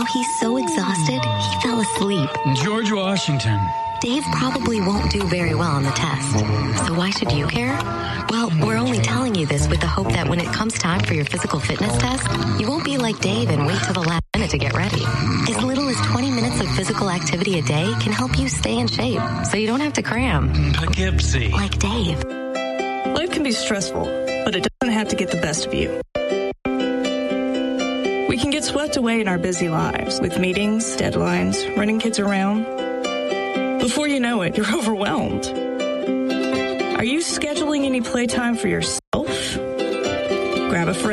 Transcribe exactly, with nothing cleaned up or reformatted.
Now he's so exhausted, he fell asleep. George Washington. Dave probably won't do very well on the test. So why should you care? Well, we're only telling you this with the hope that when it comes time for your physical fitness test, you won't be like Dave and wait till the last minute to get ready. As little as twenty minutes of physical activity a day can help you stay in shape, so you don't have to cram. Poughkeepsie. Like Dave. Life can be stressful, but it doesn't have to get the best of you. We can get swept away in our busy lives with meetings, deadlines, running kids around. Before you know it, you're overwhelmed. Are you scheduling any playtime for yourself? Grab a friend.